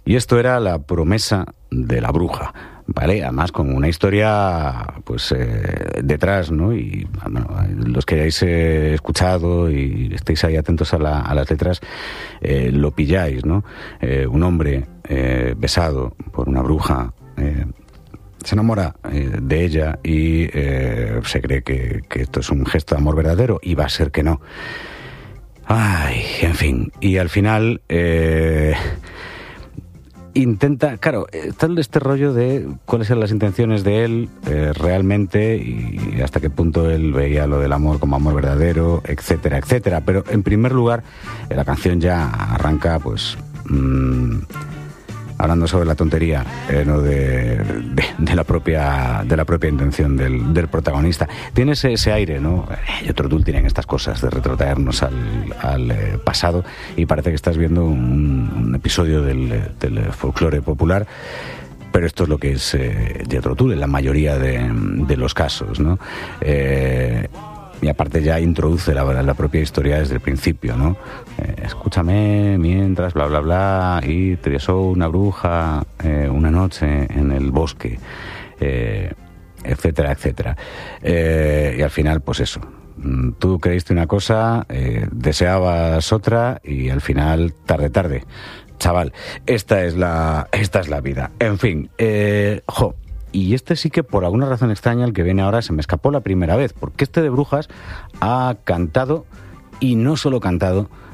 Y esto era La promesa de la bruja, ¿vale? Además con una historia pues detrás, ¿no? Y bueno, los que hayáis escuchado y estéis ahí atentos a las letras, lo pilláis, ¿no? Un hombre besado por una bruja se enamora de ella y se cree que esto es un gesto de amor verdadero, y va a ser que no. Ay, en fin. Y al final intenta, claro, está este rollo de cuáles eran las intenciones de él realmente, y hasta qué punto él veía lo del amor como amor verdadero, etcétera, etcétera. Pero en primer lugar, la canción ya arranca pues hablando sobre la tontería, ¿no? de la propia intención del protagonista. Tiene ese aire, ¿no? Y otro Dul tienen estas cosas de retrotraernos al pasado, y parece que estás viendo un episodio del folclore popular. Pero esto es lo que es Jethro Tull en la mayoría de los casos, ¿no? Y aparte ya introduce la propia historia desde el principio, ¿no? Escúchame mientras, bla, bla, bla, y te besó una bruja una noche en el bosque, etcétera, etcétera. Y al final, pues eso. Tú creíste una cosa, deseabas otra, y al final, tarde. Chaval, esta es la vida. En fin, y este sí que por alguna razón extraña, el que viene ahora, se me escapó la primera vez, porque este de Brujas ha cantado, y no solo cantado,